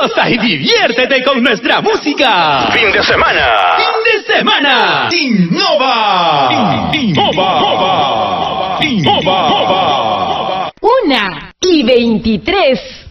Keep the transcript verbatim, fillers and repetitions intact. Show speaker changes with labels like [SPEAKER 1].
[SPEAKER 1] Goza y diviértete con nuestra música.
[SPEAKER 2] Fin de semana.
[SPEAKER 1] Fin de semana. Innova. Innova. Innova.
[SPEAKER 3] Una y veintitrés.